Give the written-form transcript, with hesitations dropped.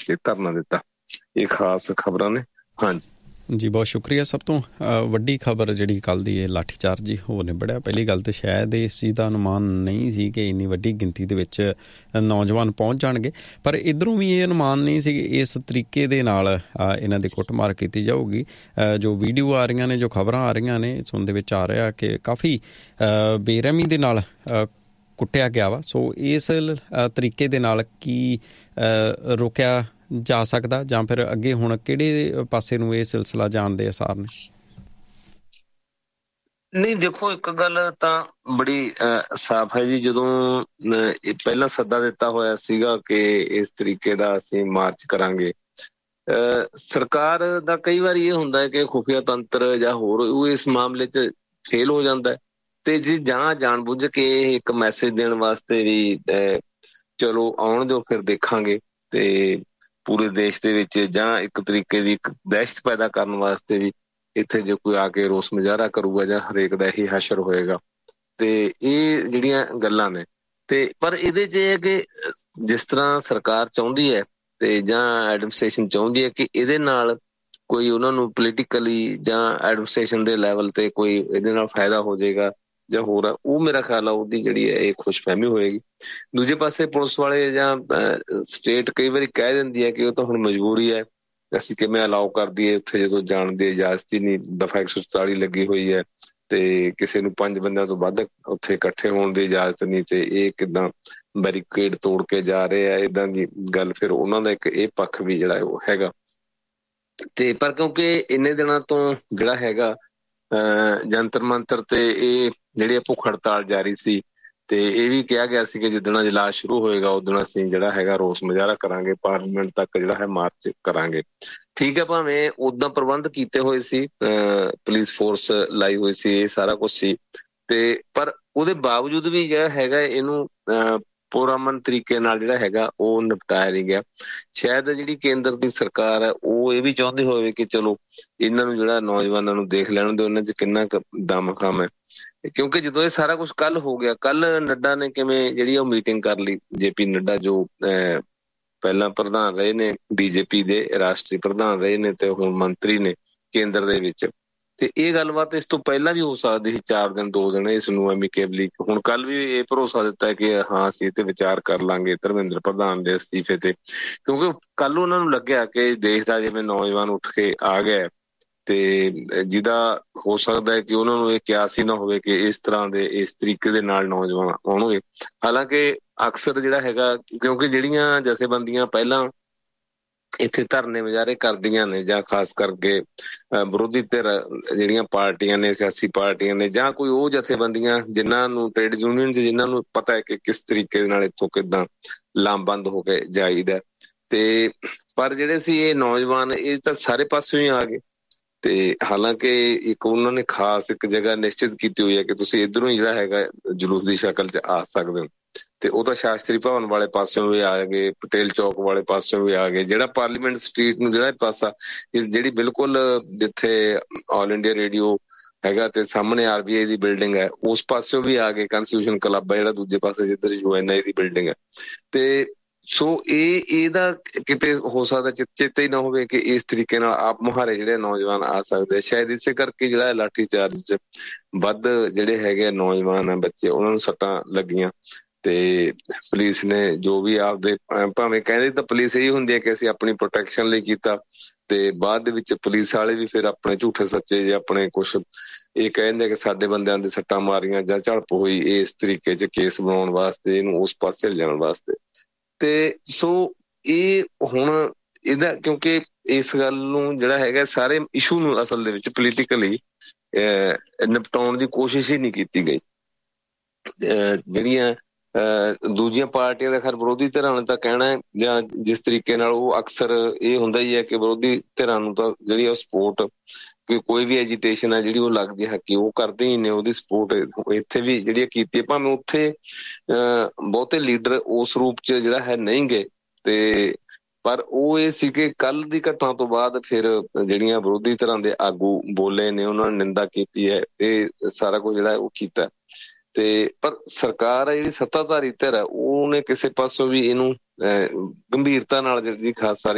ਕੇ ਧਰਨਾ ਦਿੱਤਾ। ਇਹ ਖਾਸ ਖਬਰਾਂ ਨੇ। ਹਾਂਜੀ ਜੀ, ਬਹੁਤ ਸ਼ੁਕਰੀਆ। ਸਭ ਤੋਂ ਵੱਡੀ ਖਬਰ ਜਿਹੜੀ ਕੱਲ੍ਹ ਦੀ ਇਹ ਲਾਠੀਚਾਰਜ ਜੀ ਹੋ ਨਿਬੜਿਆ। ਪਹਿਲੀ ਗੱਲ ਤਾਂ ਸ਼ਾਇਦ ਇਸ ਚੀਜ਼ ਦਾ ਅਨੁਮਾਨ ਨਹੀਂ ਸੀ ਕਿ ਇੰਨੀ ਵੱਡੀ ਗਿਣਤੀ ਦੇ ਵਿੱਚ ਨੌਜਵਾਨ ਪਹੁੰਚ ਜਾਣਗੇ, ਪਰ ਇੱਧਰੋਂ ਵੀ ਇਹ ਅਨੁਮਾਨ ਨਹੀਂ ਸੀ ਕਿ ਇਸ ਤਰੀਕੇ ਦੇ ਨਾਲ ਇਹਨਾਂ ਦੀ ਕੁੱਟਮਾਰ ਕੀਤੀ ਜਾਊਗੀ। ਜੋ ਵੀਡੀਓ ਆ ਰਹੀਆਂ ਨੇ, ਜੋ ਖਬਰਾਂ ਆ ਰਹੀਆਂ ਨੇ, ਸੁਣਨ ਦੇ ਵਿੱਚ ਆ ਰਿਹਾ ਕਿ ਕਾਫੀ ਬੇਰਹਿਮੀ ਦੇ ਨਾਲ ਕੁੱਟਿਆ ਗਿਆ ਵਾ। ਸੋ ਇਸ ਤਰੀਕੇ ਦੇ ਨਾਲ ਕੀ ਰੋਕਿਆ ਜਾ ਸਕਦਾ, ਜਾਂ ਫਿਰ ਅੱਗੇ ਹੁਣ ਕਿਹੜੇ ਪਾਸੇ ਨੂੰ ਇਹ ਸਿਲਸਿਲਾ ਜਾਣ ਦੇ ਅਸਾਰ ਨੇ? ਨਹੀਂ, ਦੇਖੋ, ਇੱਕ ਗੱਲ ਤਾਂ ਬੜੀ ਸਾਫ਼ ਹੈ ਜੀ। ਜਦੋਂ ਪਹਿਲਾਂ ਸੱਦਾ ਦਿੱਤਾ ਹੋਇਆ ਸੀਗਾ ਕਿ ਇਸ ਤਰੀਕੇ ਦਾ ਅਸੀਂ ਮਾਰਚ ਕਰਾਂਗੇ, ਸਰਕਾਰ ਦਾ ਕਈ ਵਾਰੀ ਇਹ ਹੁੰਦਾ ਹੈ ਕਿ ਖੁਫੀਆ ਤੰਤਰ ਜਾਂ ਹੋਰ ਉਹ ਇਸ ਮਾਮਲੇ 'ਚ ਫੇਲ ਹੋ ਜਾਂਦਾ ਹੈ, ਤੇ ਜੇ ਜਾਂ ਜਾਣ ਬੁੱਝ ਕੇ ਇੱਕ ਮੈਸੇਜ ਦੇਣ ਵਾਸਤੇ ਵੀ ਚਲੋ ਆਉਣ ਦਿਓ ਫਿਰ ਦੇਖਾਂਗੇ, ਤੇ ਪੂਰੇ ਦੇਸ਼ ਦੇ ਵਿੱਚ ਜਾਂ ਇੱਕ ਤਰੀਕੇ ਦੀ ਇੱਕ ਦਹਿਸ਼ਤ ਪੈਦਾ ਕਰਨ ਵਾਸਤੇ ਵੀ ਇੱਥੇ ਜੇ ਕੋਈ ਆ ਕੇ ਰੋਸ ਮੁਜ਼ਾਹਰਾ ਕਰੂਗਾ ਜਾਂ ਹਰੇਕ ਦਾ ਇਹੀ ਹਸ਼ਰ ਹੋਏਗਾ, ਤੇ ਇਹ ਜਿਹੜੀਆਂ ਗੱਲਾਂ ਨੇ। ਤੇ ਪਰ ਇਹਦੇ 'ਚ ਇਹ ਹੈ ਕਿ ਜਿਸ ਤਰ੍ਹਾਂ ਸਰਕਾਰ ਚਾਹੁੰਦੀ ਹੈ ਤੇ ਜਾਂ ਐਡਮਿਨਿਸਟ੍ਰੇਸ਼ਨ ਚਾਹੁੰਦੀ ਹੈ ਕਿ ਇਹਦੇ ਨਾਲ ਕੋਈ ਉਹਨਾਂ ਨੂੰ ਪੋਲੀਟੀਕਲੀ ਜਾਂ ਐਡਮਿਨਿਸਟ੍ਰੇਸ਼ਨ ਦੇ ਲੈਵਲ ਤੇ ਕੋਈ ਇਹਦੇ ਨਾਲ ਫਾਇਦਾ ਹੋ ਜਾਏਗਾ ਜਾਂ ਹੋਰ ਆ, ਉਹ ਮੇਰਾ ਖਿਆਲ ਆ ਉਹਦੀ ਜਿਹੜੀ ਹੈ ਇਹ ਖੁਸ਼ਫਹਿਮੀ ਹੋਏਗੀ। ਦੂਜੇ ਪਾਸੇ ਪੁਲਿਸ ਵਾਲੇ ਜਾਂ ਸਟੇਟ ਕਈ ਵਾਰੀ ਕਹਿ ਦਿੰਦੀ ਹੈ ਕਿ ਉਹ ਤਾਂ ਹੁਣ ਮਜਬੂਰੀ ਹੈ, ਅਸੀਂ ਕਿਵੇਂ ਅਲਾਓ ਕਰ ਦਈਏ ਉੱਥੇ ਜਦੋਂ ਜਾਣ ਦੀ ਇਜਾਜ਼ਤ ਹੀ ਨਹੀਂ। ਦਫਾ 144 ਲੱਗੀ ਹੋਈ ਹੈ ਤੇ ਕਿਸੇ ਨੂੰ 5 ਬੰਦਿਆਂ ਤੋਂ ਵੱਧ ਉੱਥੇ ਇਕੱਠੇ ਹੋਣ ਦੀ ਇਜਾਜ਼ਤ ਨਹੀਂ, ਤੇ ਇਹ ਕਿੱਦਾਂ ਬੈਰੀਕੇਡ ਤੋੜ ਕੇ ਜਾ ਰਹੇ ਆ, ਏਦਾਂ ਦੀ ਗੱਲ। ਫਿਰ ਉਹਨਾਂ ਦਾ ਇੱਕ ਇਹ ਪੱਖ ਵੀ ਜਿਹੜਾ ਉਹ ਹੈਗਾ। ਤੇ ਪਰ ਕਿਉਂਕਿ ਇੰਨੇ ਦਿਨਾਂ ਤੋਂ ਜਿਹੜਾ ਹੈਗਾ ਜੰਤਰ ਮੰਤਰ ਤੇ ਇਹ ਜਿਹੜੀ ਭੁੱਖ ਹੜਤਾਲ ਜਾਰੀ ਸੀ, ਤੇ ਇਹ ਵੀ ਕਿਹਾ ਗਿਆ ਸੀ ਕਿ ਜਿੱਦਣ ਇਜਲਾਸ ਸ਼ੁਰੂ ਹੋਏਗਾ ਉਦੋਂ ਅਸੀਂ ਜਿਹੜਾ ਹੈਗਾ ਰੋਸ ਮੁਜ਼ਾਹਰਾ ਕਰਾਂਗੇ, ਪਾਰਲੀਮੈਂਟ ਤੱਕ ਜਿਹੜਾ ਹੈ ਮਾਰਚ ਕਰਾਂਗੇ। ਠੀਕ ਹੈ, ਭਾਵੇਂ ਓਦਾਂ ਪ੍ਰਬੰਧ ਕੀਤੇ ਹੋਏ ਸੀ, ਪੁਲਿਸ ਫੋਰਸ ਲਾਈ ਹੋਈ ਸੀ, ਇਹ ਸਾਰਾ ਕੁਛ ਸੀ, ਤੇ ਪਰ ਉਹਦੇ ਬਾਵਜੂਦ ਵੀ ਜਿਹੜਾ ਹੈਗਾ ਇਹਨੂੰ ਪੁਰਅਮਨ ਤਰੀਕੇ ਨਾਲ ਜਿਹੜਾ ਹੈਗਾ ਉਹ ਨਿਪਟਾਇਆ ਨਹੀਂ ਗਿਆ। ਸ਼ਾਇਦ ਜਿਹੜੀ ਕੇਂਦਰ ਦੀ ਸਰਕਾਰ ਹੈ ਉਹ ਇਹ ਵੀ ਚਾਹੁੰਦੀ ਹੋਵੇ ਕਿ ਚਲੋ ਇਹਨਾਂ ਨੂੰ ਜਿਹੜਾ ਨੌਜਵਾਨਾਂ ਨੂੰ ਦੇਖ ਲੈਣ ਦੇ ਉਹਨਾਂ 'ਚ ਕਿੰਨਾ ਕੁ ਦਮਖਮ ਹੈ, ਕਿਉਂਕਿ ਜਦੋਂ ਇਹ ਸਾਰਾ ਕੁਛ ਕੱਲ ਹੋ ਗਿਆ, ਕੱਲ ਨੱਡਾ ਨੇ ਕਿਵੇਂ ਜਿਹੜੀ ਉਹ ਮੀਟਿੰਗ ਕਰ ਲਈ। JP ਨੱਡਾ ਜੋ ਪਹਿਲਾਂ ਪ੍ਰਧਾਨ ਰਹੇ ਨੇ BJP ਦੇ, ਰਾਸ਼ਟਰੀ ਪ੍ਰਧਾਨ ਰਹੇ ਨੇ ਤੇ ਹੁਣ ਮੰਤਰੀ ਨੇ ਕੇਂਦਰ ਦੇ ਵਿੱਚ, ਤੇ ਇਹ ਗੱਲਬਾਤ ਇਸ ਤੋਂ ਪਹਿਲਾਂ ਵੀ ਹੋ ਸਕਦੀ ਸੀ, 4 ਦਿਨ 2 ਦਿਨ ਇਸ ਨੂੰ ਐਮੀਕੇਬਲੀ। ਹੁਣ ਕੱਲ ਵੀ ਇਹ ਭਰੋਸਾ ਦਿੱਤਾ ਕਿ ਹਾਂ ਅਸੀਂ ਇਹ ਤੇ ਵਿਚਾਰ ਕਰ ਲਾਂਗੇ ਧਰਮਿੰਦਰ ਪ੍ਰਧਾਨ ਦੇ ਅਸਤੀਫੇ ਤੇ, ਕਿਉਂਕਿ ਕੱਲ ਉਹਨਾਂ ਨੂੰ ਲੱਗਿਆ ਕਿ ਦੇਸ਼ ਦਾ ਜਿਵੇਂ ਨੌਜਵਾਨ ਉੱਠ ਕੇ ਆ ਗਿਆ, ਤੇ ਜਿਹਦਾ ਹੋ ਸਕਦਾ ਹੈ ਕਿ ਉਹਨਾਂ ਨੂੰ ਇਹ ਕਿਆਸ ਹੀ ਨਾ ਹੋਵੇ ਕਿ ਇਸ ਤਰ੍ਹਾਂ ਦੇ ਇਸ ਤਰੀਕੇ ਦੇ ਨਾਲ ਨੌਜਵਾਨ ਆਉਣਗੇ। ਹਾਲਾਂਕਿ ਅਕਸਰ ਜਿਹੜਾ ਹੈਗਾ, ਕਿਉਂਕਿ ਜਿਹੜੀਆਂ ਜਥੇਬੰਦੀਆਂ ਪਹਿਲਾਂ ਇੱਥੇ ਧਰਨੇ ਮੁਜ਼ਾਹਰੇ ਕਰਦੀਆਂ ਨੇ, ਜਾਂ ਖਾਸ ਕਰਕੇ ਵਿਰੋਧੀ ਧਿਰ ਜਿਹੜੀਆਂ ਪਾਰਟੀਆਂ ਨੇ, ਸਿਆਸੀ ਪਾਰਟੀਆਂ ਨੇ, ਜਾਂ ਕੋਈ ਉਹ ਜਥੇਬੰਦੀਆਂ ਜਿਨ੍ਹਾਂ ਨੂੰ ਟ੍ਰੇਡ ਯੂਨੀਅਨ ਜਿਨ੍ਹਾਂ ਨੂੰ ਪਤਾ ਹੈ ਕਿ ਕਿਸ ਤਰੀਕੇ ਦੇ ਨਾਲ ਇੱਥੋਂ ਕਿੱਦਾਂ ਲਾਮਬੰਦ ਹੋ ਕੇ ਜਾਈਦਾ, ਤੇ ਪਰ ਜਿਹੜੇ ਸੀ ਇਹ ਨੌਜਵਾਨ ਇਹ ਤਾਂ ਸਾਰੇ ਪਾਸਿਓਂ ਹੀ ਆ ਗਏ। ਤੇ ਹਾਲਾਂਕਿ ਇੱਕ ਉਹਨਾਂ ਨੇ ਖਾਸ ਇੱਕ ਜਗ੍ਹਾ ਨਿਸ਼ਚਿਤ ਕੀਤੀ ਹੋਈ ਹੈ ਕਿ ਤੁਸੀਂ ਇੱਧਰੋਂ ਹੀ ਜਿਹੜਾ ਹੈਗਾ ਜਲੂਸ ਦੀ ਸ਼ਕਲ 'ਚ ਆ ਸਕਦੇ ਹੋ, ਤੇ ਉਹ ਤਾਂ ਸ਼ਾਸਤਰੀ ਭਵਨ ਵਾਲੇ ਪਾਸਿਓਂ ਵੀ ਆ ਗਏ, ਪਟੇਲ ਚੌਕ ਵਾਲੇ ਪਾਸਿਓਂ ਵੀ ਆ ਗਏ, ਜਿਹੜਾ ਪਾਰਲੀਮੈਂਟ ਸਟਰੀਟ ਨੂੰ ਜਿਹੜਾ ਪਾਸਾ ਜਿਹੜੀ ਬਿਲਕੁਲ ਜਿੱਥੇ ਆਲ ਇੰਡੀਆ ਰੇਡੀਓ ਹੈਗਾ ਤੇ ਸਾਹਮਣੇ RBI ਦੀ ਬਿਲਡਿੰਗ ਹੈ ਉਸ ਪਾਸਿਓਂ ਵੀ ਆ ਗਏ, ਕਨਸਟੀਟਿਊਸ਼ਨ ਕਲੱਬ ਹੈ ਜਿਹੜਾ ਦੂਜੇ ਪਾਸੇ ਜਿੱਧਰ UNI ਦੀ ਬਿਲਡਿੰਗ ਹੈ। ਤੇ ਸੋ ਇਹਦਾ ਕਿਤੇ ਹੋ ਸਕਦਾ ਚੇਤੇ ਹੀ ਨਾ ਹੋਵੇ ਕਿ ਇਸ ਤਰੀਕੇ ਨਾਲ ਆਪ ਮੁਹਾਰੇ ਜਿਹੜੇ ਨੌਜਵਾਨ ਆ ਸਕਦੇ। ਸ਼ਾਇਦ ਇਸੇ ਕਰਕੇ ਜਿਹੜਾ ਲਾਠੀ ਚਾਰਜ 'ਚ ਵੱਧ ਜਿਹੜੇ ਹੈਗੇ ਨੌਜਵਾਨ ਆ ਬੱਚੇ ਉਹਨਾਂ ਨੂੰ ਸੱਟਾਂ ਲੱਗੀਆਂ, ਤੇ ਪੁਲਿਸ ਨੇ ਜੋ ਵੀ ਆਪਦੇ ਭਾਵੇਂ ਕਹਿੰਦੇ ਤਾਂ ਪੁਲਿਸ ਇਹੀ ਹੁੰਦੀ ਹੈ ਕਿ ਅਸੀਂ ਆਪਣੀ ਪ੍ਰੋਟੈਕਸ਼ਨ ਲਈ ਕੀਤਾ, ਤੇ ਬਾਅਦ ਦੇ ਵਿੱਚ ਪੁਲਿਸ ਵਾਲੇ ਵੀ ਫਿਰ ਆਪਣੇ ਝੂਠੇ ਸੱਚੇ ਜੇ ਆਪਣੇ ਕੁਛ ਇਹ ਕਹਿੰਦੇ ਕਿ ਸਾਡੇ ਬੰਦਿਆਂ ਦੇ ਸੱਟਾਂ ਮਾਰੀਆਂ ਜਾਂ ਝੜਪ ਹੋਈ, ਇਸ ਤਰੀਕੇ 'ਚ ਕੇਸ ਬਣਾਉਣ ਵਾਸਤੇ, ਇਹਨੂੰ ਉਸ ਪਾਸੇ ਲਿਜਾਣ ਵਾਸਤੇ। ਤੇ ਸੋ ਇਹ ਹੁਣ ਇਹਦਾ ਕਿਉਂਕਿ ਇਸ ਗੱਲ ਨੂੰ ਜਿਹੜਾ ਹੈਗਾ ਸਾਰੇ ਇਸ਼ੂ ਨੂੰ ਅਸਲ ਦੇ ਵਿੱਚ ਪੋਲੀਟੀਕਲੀ ਨਿਪਟਾਉਣ ਦੀ ਕੋਸ਼ਿਸ਼ ਹੀ ਨਹੀਂ ਕੀਤੀ ਗਈ। ਜਿਹੜੀਆਂ ਦੂਜੀਆਂ ਪਾਰਟੀਆਂ ਦਾ ਖੈਰ ਵਿਰੋਧੀ ਧਿਰਾਂ ਨੇ ਤਾਂ ਕਹਿਣਾ ਜਾਂ ਜਿਸ ਤਰੀਕੇ ਨਾਲ ਉਹ ਅਕਸਰ ਇਹ ਹੁੰਦਾ ਹੀ ਹੈ ਕਿ ਵਿਰੋਧੀ ਧਿਰਾਂ ਨੂੰ ਤਾਂ ਜਿਹੜੀ ਉਹ ਸਪੋਰਟ ਕਿ ਕੋਈ ਵੀ ਐਜੀਟੇਸ਼ਨ ਹੈ ਜਿਹੜੀ ਉਹ ਲੱਗਦੀ ਹੈ ਕਿ ਉਹ ਕਰਦੇ ਹੀ ਨੇ, ਉਹਦੀ ਸਪੋਰਟ ਇੱਥੇ ਵੀ ਜਿਹੜੀ ਕੀਤੀ ਹੈ, ਭਾਵੇਂ ਉੱਥੇ ਬਹੁਤੇ ਲੀਡਰ ਉਸ ਰੂਪ 'ਚ ਜਿਹੜਾ ਹੈ ਨਹੀਂ ਗਏ, ਤੇ ਪਰ ਉਹ ਇਹ ਸੀ ਕਿ ਕੱਲ ਦੀ ਘਟਨਾ ਤੋਂ ਬਾਅਦ ਫਿਰ ਜਿਹੜੀਆਂ ਵਿਰੋਧੀ ਧਿਰਾਂ ਦੇ ਆਗੂ ਬੋਲੇ ਨੇ, ਉਹਨਾਂ ਨੇ ਨਿੰਦਾ ਕੀਤੀ ਹੈ, ਇਹ ਸਾਰਾ ਕੁਝ ਜਿਹੜਾ ਉਹ ਕੀਤਾ। ਤੇ ਪਰ ਸਰਕਾਰ ਹੈ ਜਿਹੜੀ ਸੱਤਾਧਾਰੀ ਧਿਰ ਹੈ ਉਹਨੇ ਕਿਸੇ ਪਾਸੋਂ ਵੀ ਇਹਨੂੰ ਗੰਭੀਰਤਾ ਨਾਲ ਜਿਹੜੀ ਖਾਸ ਸਾਰੀ